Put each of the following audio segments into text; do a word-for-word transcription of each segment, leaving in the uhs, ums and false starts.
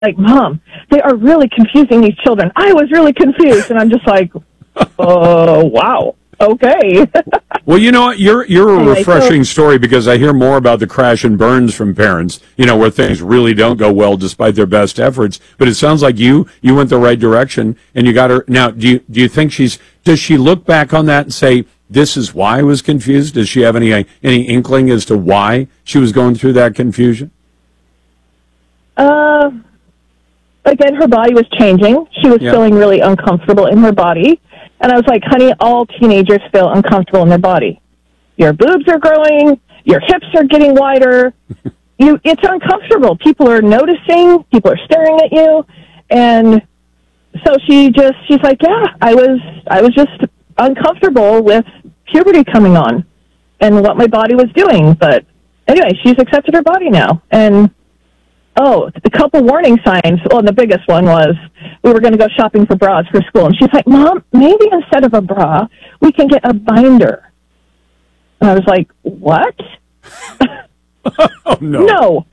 like, Mom, they are really confusing these children. I was really confused. And I'm just like, oh, wow. Okay. Well, you know what? You're you're a Anyway, refreshing so- story because I hear more about the crash and burns from parents, you know, where things really don't go well despite their best efforts. But it sounds like you you went the right direction and you got her. Now, do you do you think she's does she look back on that and say, this is why I was confused? Does she have any any inkling as to why she was going through that confusion? Uh, again, her body was changing. She was Yeah. feeling really uncomfortable in her body. And I was like, honey, all teenagers feel uncomfortable in their body. Your boobs are growing. Your hips are getting wider. you, It's uncomfortable. People are noticing. People are staring at you. And so she just, she's like, yeah, I was, I was just uncomfortable with puberty coming on and what my body was doing. But anyway, she's accepted her body now. And oh, a couple warning signs. Well, the biggest one was we were going to go shopping for bras for school. And she's like, Mom, maybe instead of a bra, we can get a binder. And I was like, what? Oh, no. No.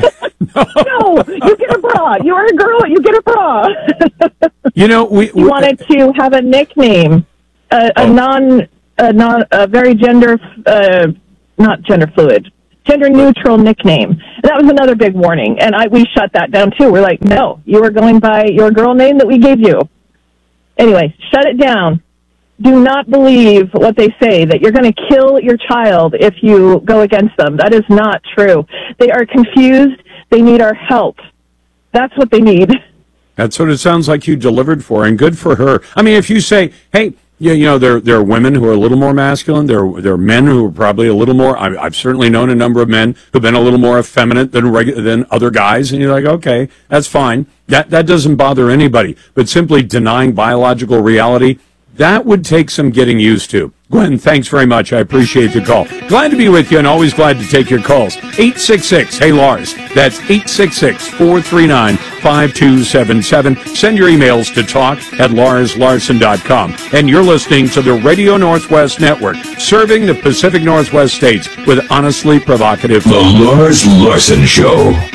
no, you get a bra. You are a girl. You get a bra. You know, we, He we wanted to have a nickname, a, a Oh. non, a non, a very gender, uh, not gender fluid, gender neutral nickname. And that was another big warning. And I, we shut that down too. We're like, no, you are going by your girl name that we gave you. Anyway, shut it down. Do not believe what they say, that you're going to kill your child if you go against them. That is not true. They are confused. They need our help. That's what they need. That's what it sounds like you delivered for, and good for her. I mean, if you say, hey, you, you know, there there are women who are a little more masculine. There there are men who are probably a little more. I, I've certainly known a number of men who've been a little more effeminate than regu- than other guys, and you're like, okay, that's fine. That that doesn't bother anybody. But simply denying biological reality, that would take some getting used to. Gwen, thanks very much. I appreciate the call. Glad to be with you and always glad to take your calls. eight six six, hey Lars. That's eight six six, four three nine, five two seven seven. Send your emails to talk at lars larson dot com. And you're listening to the Radio Northwest Network, serving the Pacific Northwest states with honestly provocative. The Lars Larson Show.